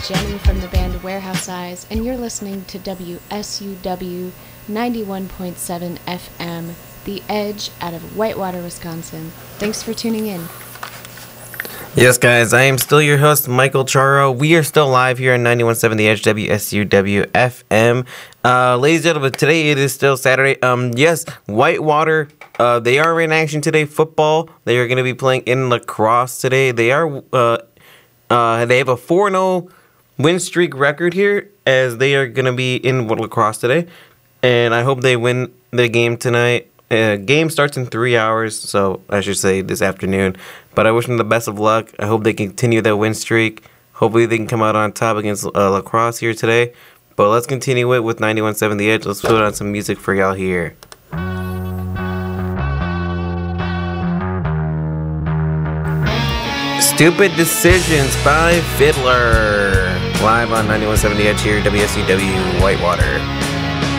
Jenny from the band Warehouse Eyes, and you're listening to WSUW 91.7 FM, The Edge out of Whitewater, Wisconsin. Thanks for tuning in. Yes, guys, I am still your host, Michael Charo. We are still live here on 91.7 The Edge, WSUW FM. Ladies and gentlemen, today it is still Saturday. Yes, Whitewater, they are in action today. Football, they are going to be playing in lacrosse today. They have a 4-0 win streak record here, as they are going to be in lacrosse today. And I hope they win the game tonight. Game starts in 3 hours, so I should say this afternoon. But I wish them the best of luck. I hope they continue that win streak. Hopefully they can come out on top against lacrosse here today. But let's continue it with 91.7 The Edge. Let's put on some music for y'all here. Stupid Decisions by Fiddler. Live on 91.7 The Edge here, WSCW Whitewater.